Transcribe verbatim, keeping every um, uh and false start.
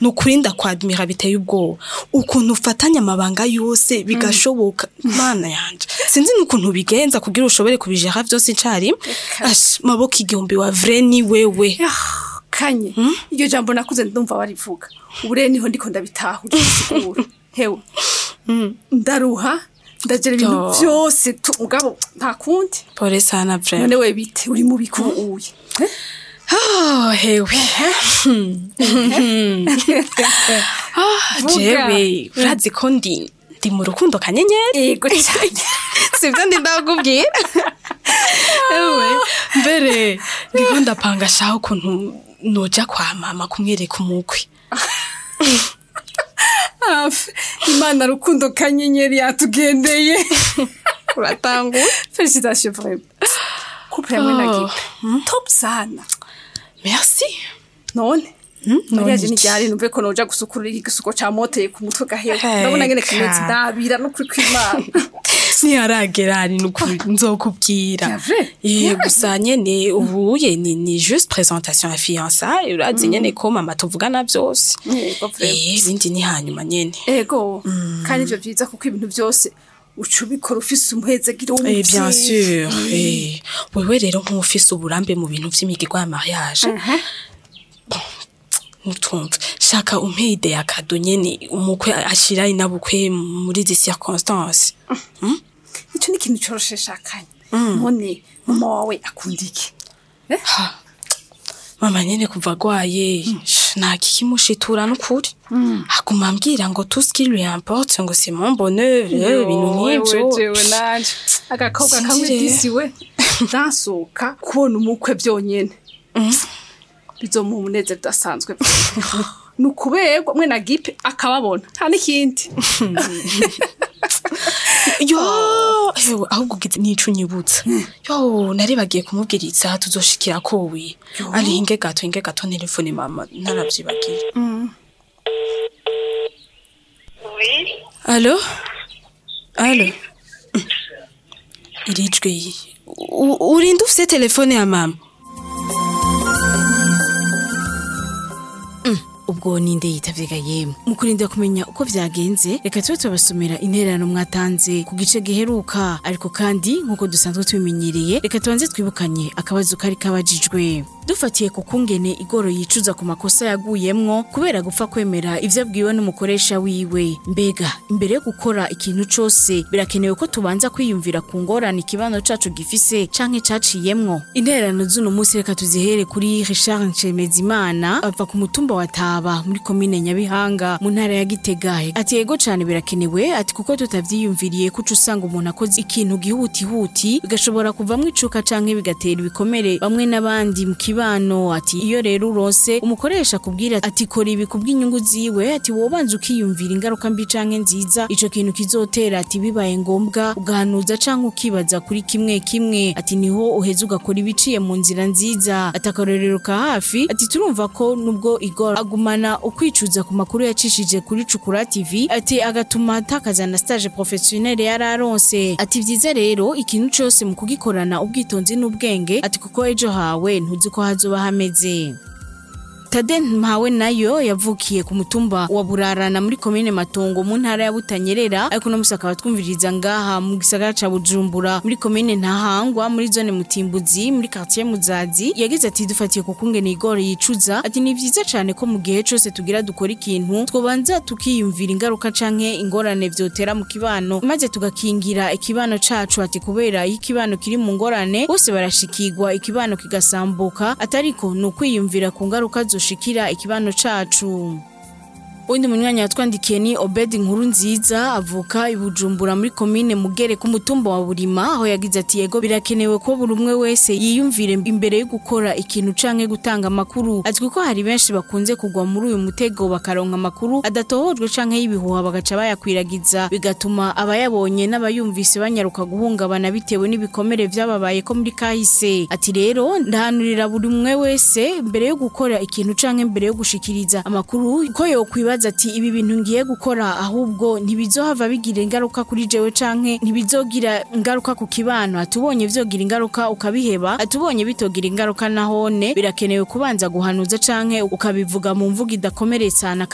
nukuri ndakwadmira biteye ubwoba ukuntu ufatanya amabanga yose bigashoboka mana yanje sinzi nukuntu bigenza kugira ushobore kubijera vyose icari ash maboko igihumbi wa vrai ni wewe kanye iryo jambo nakuze ndumva barivuga ubure niho ndiko ndabitahura siguro hewe ndaruha ndagera ibintu byose mugabo nta kundi pore sana vrai none we bite uri mu biku uye oh hewe ah jewe urazi ko ndi ndi mu rukundo kanyenyeri yego cyane sivyo ndi ndakubwira ewe mbere ndiko ndapanga shaho kuntu noja kwa mama kumwereka umukwe af imana rukundo kanyenyeri yatugendeye uratangu félicitations vraiment couple hamwe na gipe top sana merci none mariage ni cyari numve ko noja gusukura igisuko ca moteye ku mutwe gahewe ndabona ngene kimeze ndabira no kuri kwimana ni aragera ari nukuri nzokubwira eh gusa nyene ubuye ni ni juste présentation à fiançailles urazi nyene ko mama tuvugana byose eh bindi ni hanyuma nyene ego kandi ivyo byiza kuko ibintu byose ucubikora ufise umuhezagiro w'umuvyeyi eh bien sûr eh wewe rero nk'ufise uburambe mu bintu vy'imigirwa ya mariage mutumva shaka umpe ide ya kado nyene umukwe ashira inabukwe muri zi circonstances ico ni kintu coroshe shakanye none mama wawe akundike eh mama nyene kuva gwaye nta kikimushitura n'ukuri aguma ambwira ngo tout ce qui lui importe ngo c'est mon bonheur ibintu nk'ivyo jewe nanje agakobwa kamwe disiwe dansoka kubona umukwe byonyene bizomu umunezero udasanzwe nukuberwa mwe na gipe akababona nta n'ikindi yo hewe ahubwo gize nico nyibutsa yo nari bagiye kumubwiriza tuzoshikira ko we ari inge gato inge gato telefone mama naravyibagiye oui allo allo irijwe urinde ufite telefone ya mama ubwo ninde yitavyega yemwe mukurinda kumenya uko vyagenze reka tube tubasomera intererano mwatanze ku gice giheruka ariko kandi nkuko dusanzwe tubimenyereye reka tubanze twibukanye akabazo kari kabajijwe dufatiye ku kungene igoro yicuza ku makosa yaguyemwo kubera gupfa kwemera ivyo abwiwe n'umukoresha wiwe mbega imbere yo gukora ikintu cose birakenewe ko tubanza kwiyumvira ku ngorane ikibano cacu gifise canke caciyemwo intererano z'uno musi reka tuzihere kuri Richard Nshemezimana ava ku mutumba wa Taba muri komine Nyabihanga mu ntara ya Gitega ati yego cane birakenewe ati kuko tutavyiyumviriye kuco usanga umuntu akoze ikintu gihuti huti bigashobora kuvamwo icuka canke bigatera ibikomere bamwe n'abandi mu kibano ati iyo rero urose umukoresha kubwira ati kora ibi kubw'inyungu ziwe ati wobanza ukiyumvira ingaruka mbi canke nziza ico kintu kizotera ati bibaye ngombwa ugahanuza canke ukibaza kuri kimwe kimwe ati niho uheza ugakora ibiciye mu nzira nziza atakarorero ka hafi ati turumva ko nubwo igora agumana ukwicuza ku makuru yacishije kuri Cukura T V ati agatuma atakaza na stage professionnel yararonse ati vyiza rero ikintu cyose mu kugikorana ubwitonzi n'ubwenge ati kuko ejo hawe ntuzi ko hazoba hameze Tade Mpawe nayo yavukiye ku mutumba wa Burarana muri komine Matongo mu ntara ya Butanyerera ariko no musaka batwumviriza ngaha mu gisagara ca Bujumbura muri komine Ntahangwa muri zone Mutimbuzi muri quartier Muzazi yagize ati dufatiye ku kungene igoro yicuza ati ni vyiza cane ko mu gihe cyose tugira dukora ikintu twobanza tukiyumvira ingaruka canke ingorane vyotera mu kibano maze tugakingira ikibano cacu ati kubera ikibano kiri mu ngorane bose barashikirwa ikibano kigasambuka atariko no kwiyumvira ku ngaruka shikira ikibano cacu undi munyanya yatwandikiye ni Obed Nkuru nziza avuka ibujumbura muri komine Mugere ku mutumba wa Burima aho yagize ati yego birakenewe ko buri umwe wese yiyumvire imbere yo gukora ikintu canke gutanga makuru azwi ko hari benshi bakunze kugwa muri uyu mutego bakaronka makuru adatohojwe canke yibihuha bagaca bayakwiragiza bigatuma abayabonye n'abayumvise banyaruka guhungabana bitewe n'ibikomere vyababaye ko muri kahise ati rero ndahanurira buri umwe wese imbere yo gukora ikintu canke imbere yo gushikiriza amakuru ko yo kwiba ati ibi bintu ngiye gukora ahubwo ntibizohava bigira ingaruka kuri jewe canke ntibizogira ingaruka ku kibano atubonye vyogira ingaruka ukabiheba atubonye bitogira ingaruka nahone birakenewe kubanza guhanuza canke ukabivuga mu mvugo idakomeretsana